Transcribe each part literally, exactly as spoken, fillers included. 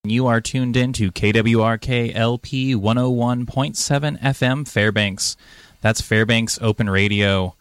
You are tuned in to K W R K L P one oh one point seven F M Fairbanks. That's Fairbanks Open Radio.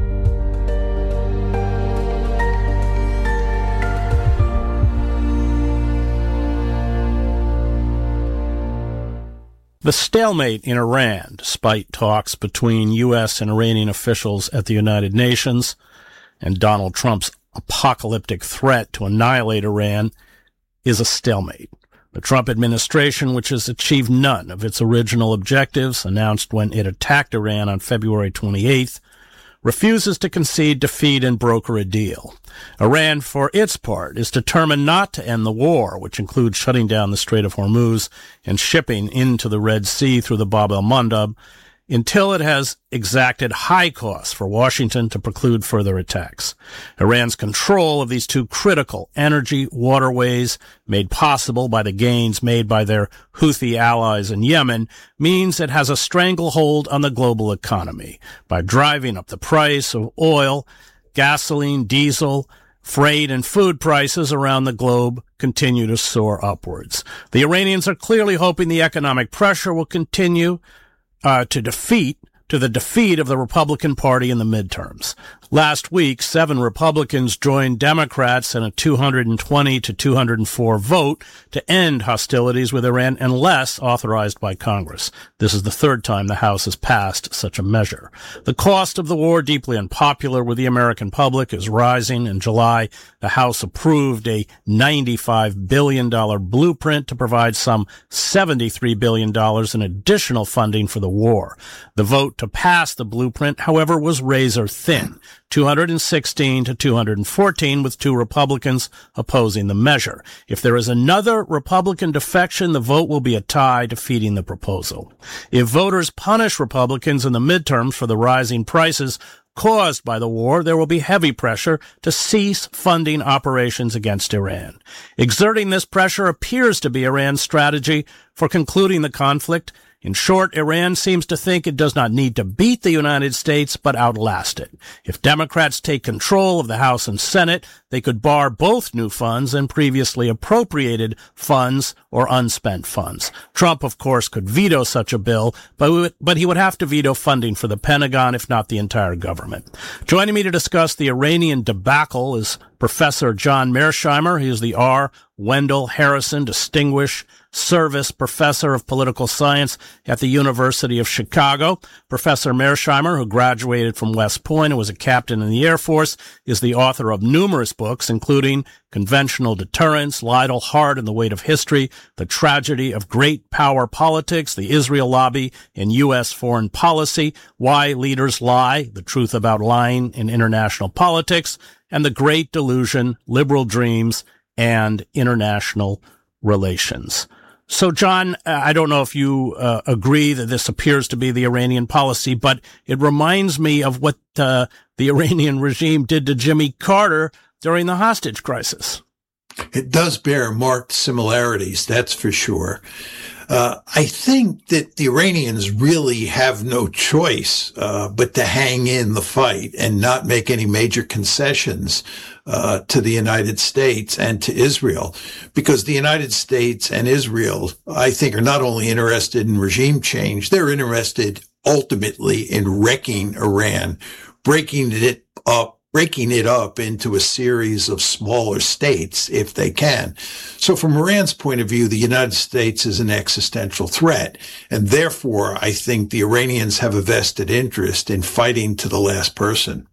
The stalemate in Iran, despite talks between U S and Iranian officials at the United Nations and Donald Trump's apocalyptic threat to annihilate Iran, is a stalemate. The Trump administration, which has achieved none of its original objectives announced when it attacked Iran on February twenty-eighth, refuses to concede defeat and broker a deal. Iran, for its part, is determined not to end the war, which includes shutting down the Strait of Hormuz and shipping into the Red Sea through the Bab el-Mandab, until it has exacted high costs for Washington to preclude further attacks. Iran's control of these two critical energy waterways, made possible by the gains made by their Houthi allies in Yemen, means it has a stranglehold on the global economy by driving up the price of oil, gasoline, diesel, freight, and food prices around the globe continue to soar upwards. The Iranians are clearly hoping the economic pressure will continue Uh, to defeat, to the defeat of the Republican Party in the midterms. Last week, seven Republicans joined Democrats in a two hundred twenty to two hundred four vote to end hostilities with Iran unless authorized by Congress. This is the third time the House has passed such a measure. The cost of the war, deeply unpopular with the American public, is rising. In July, the House approved a ninety-five billion dollars blueprint to provide some seventy-three billion dollars in additional funding for the war. The vote to pass the blueprint, however, was razor thin, two hundred sixteen to two hundred fourteen, with two Republicans opposing the measure. If there is another Republican defection, the vote will be a tie, defeating the proposal. If voters punish Republicans in the midterms for the rising prices caused by the war, there will be heavy pressure to cease funding operations against Iran. Exerting this pressure appears to be Iran's strategy for concluding the conflict. In short, Iran seems to think it does not need to beat the United States, but outlast it. If Democrats take control of the House and Senate, they could bar both new funds and previously appropriated funds or unspent funds. Trump, of course, could veto such a bill, but, but he would have to veto funding for the Pentagon, if not the entire government. Joining me to discuss the Iranian debacle is Professor John Mearsheimer. He is the R. Wendell Harrison Distinguished Service Professor of Political Science at the University of Chicago. Professor Mearsheimer, who graduated from West Point and was a captain in the Air Force, is the author of numerous books, including Conventional Deterrence, Lytle Hart and the Weight of History, The Tragedy of Great Power Politics, The Israel Lobby and U S Foreign Policy, Why Leaders Lie, The Truth About Lying in International Politics, and The Great Delusion, Liberal Dreams, and International Relations. So, John, I don't know if you uh, agree that this appears to be the Iranian policy, but it reminds me of what uh, the Iranian regime did to Jimmy Carter during the hostage crisis. It does bear marked similarities, that's for sure. Uh, I think that the Iranians really have no choice uh, but to hang in the fight and not make any major concessions uh, to the United States and to Israel, because the United States and Israel, I think, are not only interested in regime change, they're interested ultimately in wrecking Iran, breaking it up, breaking it up into a series of smaller states if they can. So from Iran's point of view, the United States is an existential threat. And therefore, I think the Iranians have a vested interest in fighting to the last person.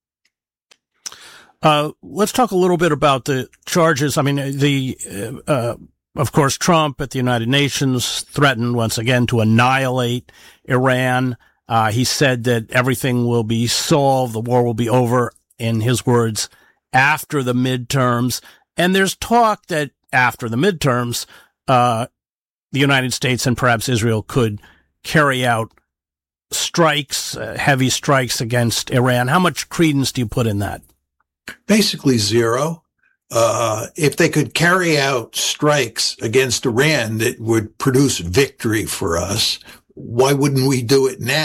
Uh, let's talk a little bit about the charges. I mean, the, uh, of course, Trump at the United Nations threatened once again to annihilate Iran. Uh, he said that everything will be solved, the war will be over, in his words, after the midterms. And there's talk that after the midterms, uh, the United States and perhaps Israel could carry out strikes, uh, heavy strikes against Iran. How much credence do you put in that? Basically zero. Uh, if they could carry out strikes against Iran that would produce victory for us, why wouldn't we do it now?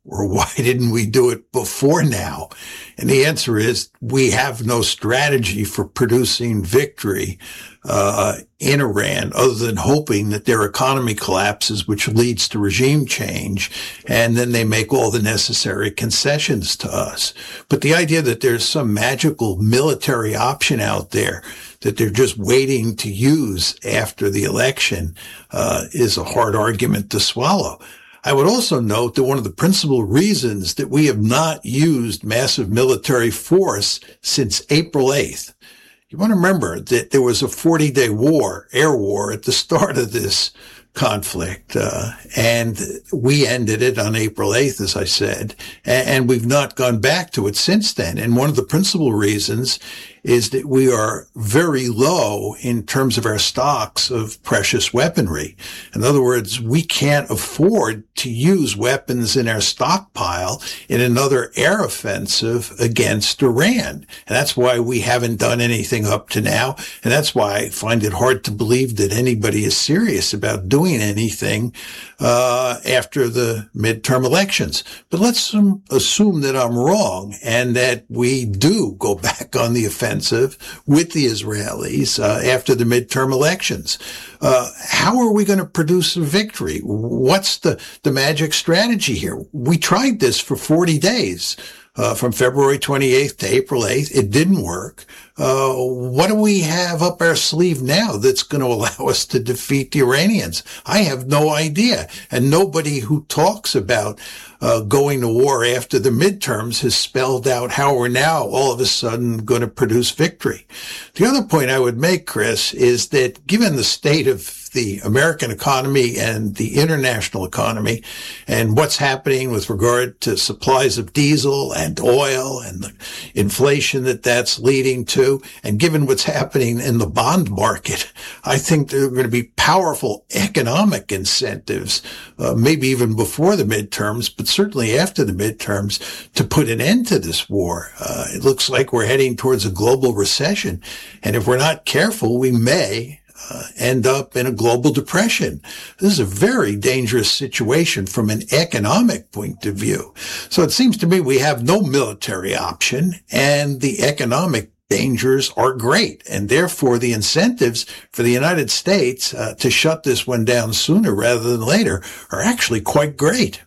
Or why didn't we do it before now? And the answer is we have no strategy for producing victory uh, in Iran other than hoping that their economy collapses, which leads to regime change, and then they make all the necessary concessions to us. But the idea that there's some magical military option out there that they're just waiting to use after the election uh, is a hard argument to swallow. I would also note that one of the principal reasons that we have not used massive military force since April eighth, you want to remember that there was a forty-day war, air war, at the start of this conflict, uh, and we ended it on April eighth, as I said, and, and we've not gone back to it since then. And one of the principal reasons is that we are very low in terms of our stocks of precious weaponry. In other words, we can't afford to use weapons in our stockpile in another air offensive against Iran. And that's why we haven't done anything up to now. And that's why I find it hard to believe that anybody is serious about doing anything uh, after the midterm elections. But let's um, assume that I'm wrong and that we do go back on the offensive with the Israelis uh, after the midterm elections. Uh, how are we going to produce a victory? What's the, the magic strategy here? We tried this for forty days. Uh, from February twenty-eighth to April eighth. It didn't work. Uh, what do we have up our sleeve now that's going to allow us to defeat the Iranians? I have no idea. And nobody who talks about uh, going to war after the midterms has spelled out how we're now all of a sudden going to produce victory. The other point I would make, Chris, is that given the state of the American economy and the international economy and what's happening with regard to supplies of diesel and oil and the inflation that that's leading to, and given what's happening in the bond market, I think there are going to be powerful economic incentives, uh, maybe even before the midterms, but certainly after the midterms, to put an end to this war. Uh, it looks like we're heading towards a global recession. And if we're not careful, we may Uh, end up in a global depression. This is a very dangerous situation from an economic point of view. So it seems to me we have no military option, and the economic dangers are great. And therefore, the incentives for the United States uh, to shut this one down sooner rather than later are actually quite great.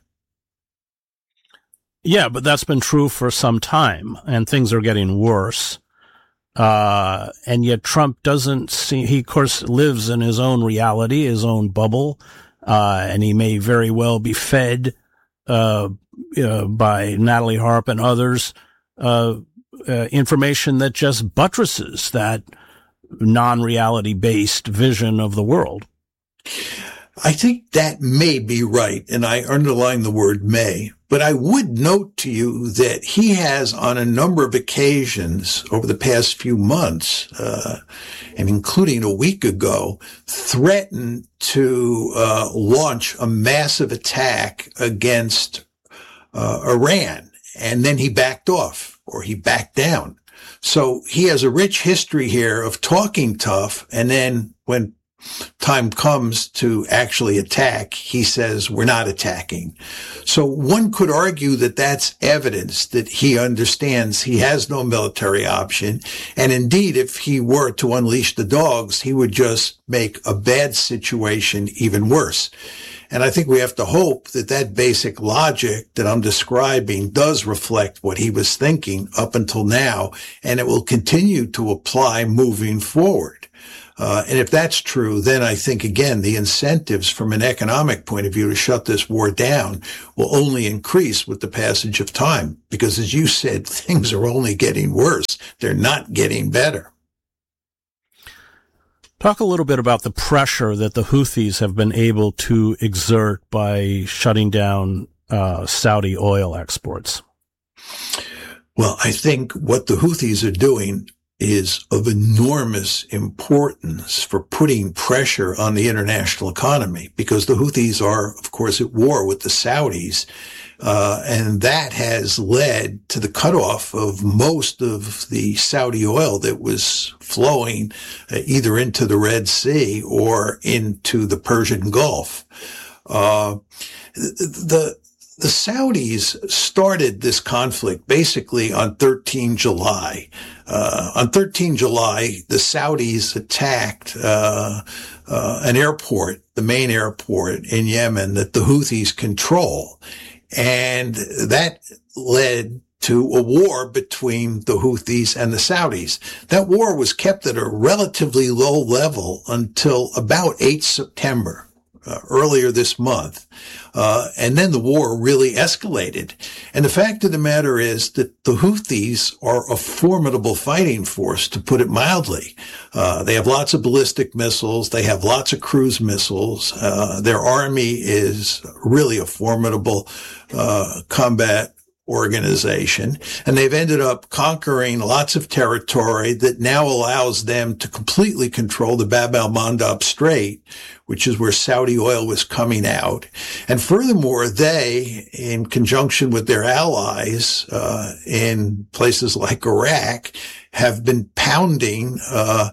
Yeah, but that's been true for some time, and things are getting worse. Uh, and yet Trump doesn't see, he of course lives in his own reality, his own bubble, uh, and he may very well be fed, uh, uh by Natalie Harp and others, uh, uh, information that just buttresses that non-reality based vision of the world. I think that may be right, and I underline the word may. But I would note to you that he has, on a number of occasions over the past few months, uh, and including a week ago, threatened to uh, launch a massive attack against uh, Iran. And then he backed off, or he backed down. So he has a rich history here of talking tough, and then when time comes to actually attack, he says, we're not attacking. So one could argue that that's evidence that he understands he has no military option. And indeed, if he were to unleash the dogs, he would just make a bad situation even worse. And I think we have to hope that that basic logic that I'm describing does reflect what he was thinking up until now, and it will continue to apply moving forward. Uh, and if that's true, then I think, again, the incentives from an economic point of view to shut this war down will only increase with the passage of time. Because as you said, things are only getting worse. They're not getting better. Talk a little bit about the pressure that the Houthis have been able to exert by shutting down uh, Saudi oil exports. Well, I think what the Houthis are doing is of enormous importance for putting pressure on the international economy, because the Houthis are, of course, at war with the Saudis. Uh, and that has led to the cutoff of most of the Saudi oil that was flowing uh, either into the Red Sea or into the Persian Gulf. Uh, the, the Saudis started this conflict basically on the thirteenth of July. Uh, on the thirteenth of July, the Saudis attacked uh, uh, an airport, the main airport in Yemen that the Houthis control. And that led to a war between the Houthis and the Saudis. That war was kept at a relatively low level until about the eighth of September. Uh, earlier this month. Uh, and then the war really escalated. And the fact of the matter is that the Houthis are a formidable fighting force, to put it mildly. Uh, they have lots of ballistic missiles. They have lots of cruise missiles. Uh, their army is really a formidable, uh, combat organization, and they've ended up conquering lots of territory that now allows them to completely control the Bab el-Mandab Strait, which is where Saudi oil was coming out. And furthermore, they, in conjunction with their allies uh, in places like Iraq, have been pounding uh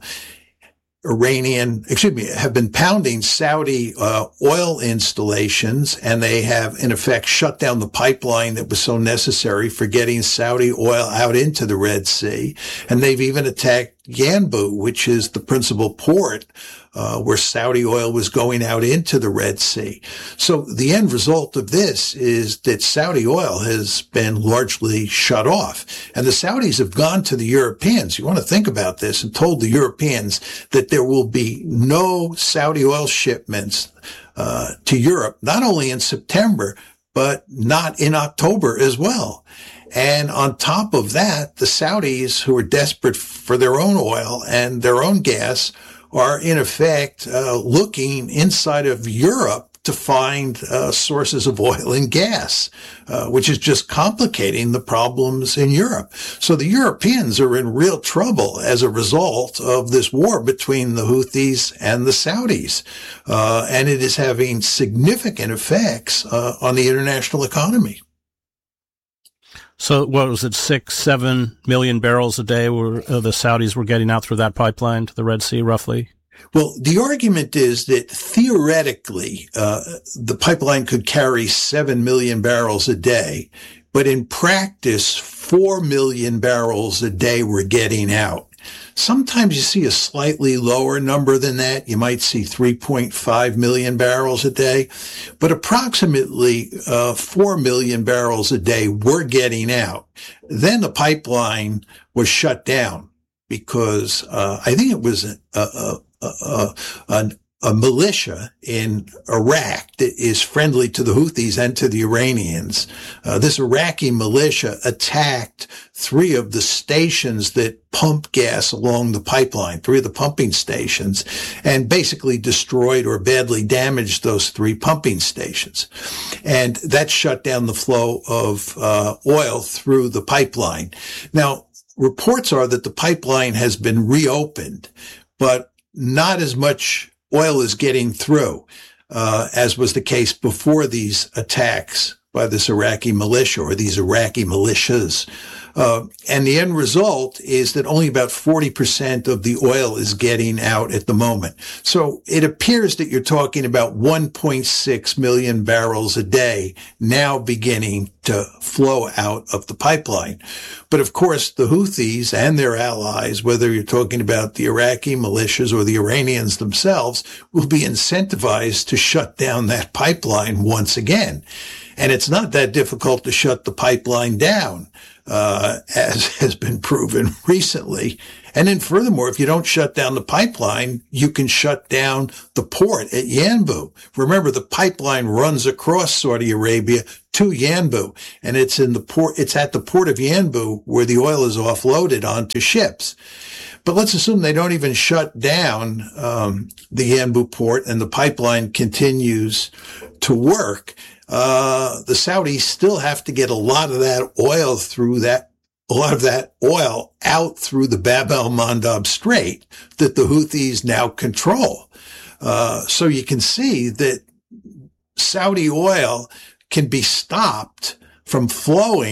Iranian, excuse me, have been pounding Saudi uh, oil installations, and they have, in effect, shut down the pipeline that was so necessary for getting Saudi oil out into the Red Sea. And they've even attacked Yanbu, which is the principal port uh, where Saudi oil was going out into the Red Sea. So the end result of this is that Saudi oil has been largely shut off. And the Saudis have gone to the Europeans. You want to think about this, and told the Europeans that there will be no Saudi oil shipments uh, to Europe, not only in September, but not in October as well. And on top of that, the Saudis, who are desperate for their own oil and their own gas, are in effect uh, looking inside of Europe to find uh, sources of oil and gas, uh, which is just complicating the problems in Europe. So the Europeans are in real trouble as a result of this war between the Houthis and the Saudis. Uh, and it is having significant effects uh, on the international economy. So what was it, six, seven million barrels a day were uh, the Saudis were getting out through that pipeline to the Red Sea, roughly? Well, the argument is that theoretically, uh, the pipeline could carry seven million barrels a day, but in practice, four million barrels a day were getting out. Sometimes you see a slightly lower number than that. You might see three point five million barrels a day, but approximately uh, four million barrels a day were getting out. Then the pipeline was shut down because uh, I think it was a, a, a, a, a, a militia in Iraq that is friendly to the Houthis and to the Iranians. Uh, this Iraqi militia attacked three of the stations that pump gas along the pipeline, three of the pumping stations, and basically destroyed or badly damaged those three pumping stations. And that shut down the flow of uh, oil through the pipeline. Now, reports are that the pipeline has been reopened, but not as much oil is getting through, uh, as was the case before these attacks by this Iraqi militia or these Iraqi militias. Uh, and the end result is that only about forty percent of the oil is getting out at the moment. So it appears that you're talking about one point six million barrels a day now beginning to flow out of the pipeline. But of course, the Houthis and their allies, whether you're talking about the Iraqi militias or the Iranians themselves, will be incentivized to shut down that pipeline once again. And it's not that difficult to shut the pipeline down, uh, as has been proven recently. And then furthermore, if you don't shut down the pipeline, you can shut down the port at Yanbu. Remember, the pipeline runs across Saudi Arabia to Yanbu, and it's in the port, it's at the port of Yanbu where the oil is offloaded onto ships. But let's assume they don't even shut down um, the Yanbu port and the pipeline continues to work. Uh, the Saudis still have to get a lot of that oil through that, a lot of that oil out through the Bab el-Mandab Strait that the Houthis now control. Uh, so you can see that Saudi oil can be stopped from flowing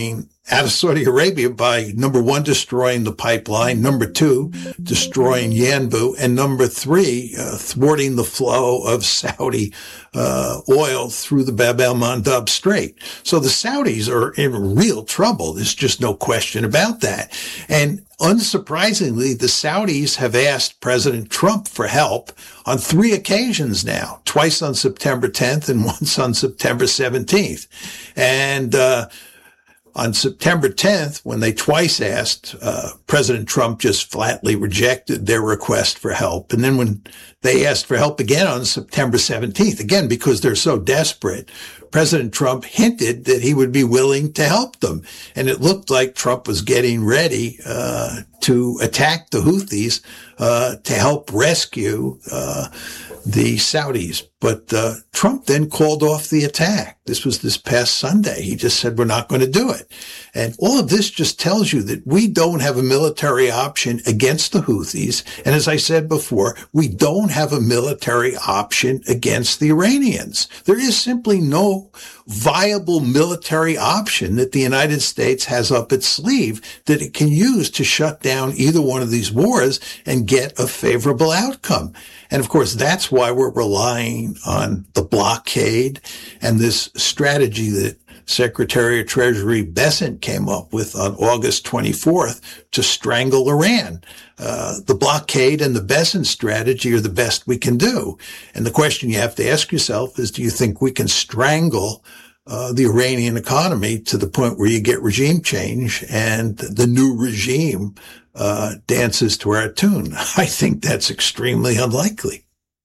out of Saudi Arabia by, number one, destroying the pipeline, number two, destroying Yanbu, and number three, uh, thwarting the flow of Saudi uh, oil through the Bab el-Mandab Strait. So the Saudis are in real trouble. There's just no question about that. And unsurprisingly, the Saudis have asked President Trump for help on three occasions now, twice on September tenth and once on September seventeenth. And uh on September tenth, when they twice asked, uh, President Trump just flatly rejected their request for help. And then when they asked for help again on September seventeenth, again, because they're so desperate, President Trump hinted that he would be willing to help them. And it looked like Trump was getting ready uh, to attack the Houthis uh, to help rescue uh, the Saudis. But uh, Trump then called off the attack. This was this past Sunday. He just said, we're not going to do it. And all of this just tells you that we don't have a military option against the Houthis. And as I said before, we don't have a military option against the Iranians. There is simply no viable military option that the United States has up its sleeve that it can use to shut down either one of these wars and get a favorable outcome. And of course, that's why we're relying on the blockade and this strategy that Secretary of Treasury Bessent came up with on August twenty-fourth to strangle Iran. Uh, the blockade and the Bessent strategy are the best we can do. And the question you have to ask yourself is, do you think we can strangle uh, the Iranian economy to the point where you get regime change and the new regime uh, dances to our tune? I think that's extremely unlikely.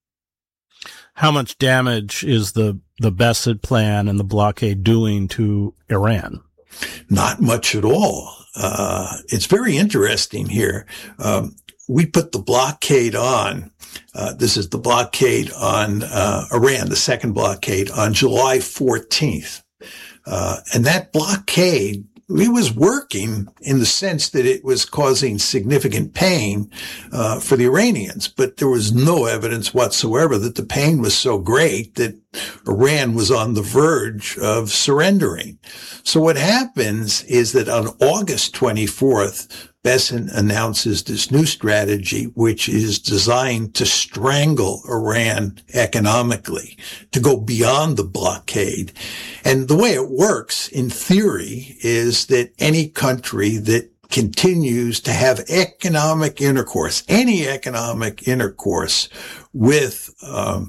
How much damage is the, the Bessent plan and the blockade doing to Iran? Not much at all. Uh, it's very interesting here. Um, we put the blockade on. Uh, this is the blockade on uh, Iran, the second blockade on July fourteenth. Uh, and that blockade, it was working in the sense that it was causing significant pain uh, for the Iranians, but there was no evidence whatsoever that the pain was so great that Iran was on the verge of surrendering. So what happens is that on August twenty-fourth, Bessent announces this new strategy, which is designed to strangle Iran economically, to go beyond the blockade. And the way it works, in theory, is that any country that continues to have economic intercourse, any economic intercourse with um,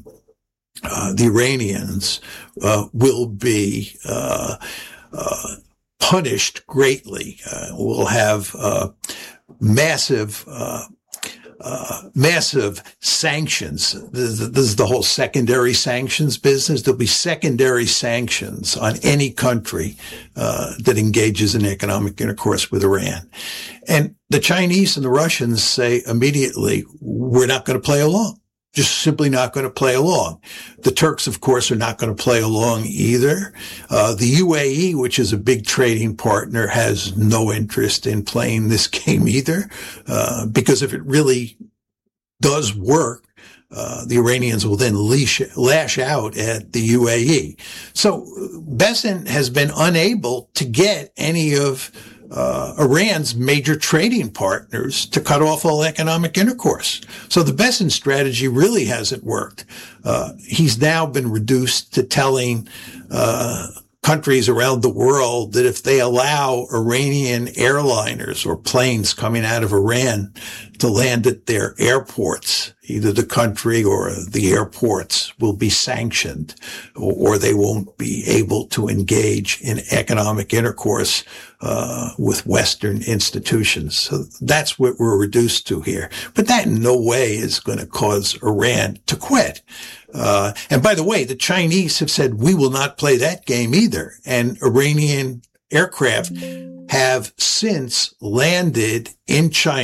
uh, the Iranians uh, will be uh, uh punished greatly. Uh, we'll have uh, massive, uh, uh, massive sanctions. This, this is the whole secondary sanctions business. There'll be secondary sanctions on any country uh, that engages in economic intercourse with Iran. And the Chinese and the Russians say immediately, we're not going to play along. Just simply not going to play along. The Turks, of course, are not going to play along either. Uh, the U A E, which is a big trading partner, has no interest in playing this game either, uh, because if it really does work, uh, the Iranians will then leash, lash out at the U A E. So Bessent has been unable to get any of Uh, Iran's major trading partners to cut off all economic intercourse. So the Bessent strategy really hasn't worked. Uh, he's now been reduced to telling uh, countries around the world that if they allow Iranian airliners or planes coming out of Iran to land at their airports, either the country or the airports will be sanctioned, or, or they won't be able to engage in economic intercourse uh, with Western institutions. So that's what we're reduced to here. But that in no way is going to cause Iran to quit. Uh, and by the way, the Chinese have said, we will not play that game either. And Iranian aircraft have since landed in China.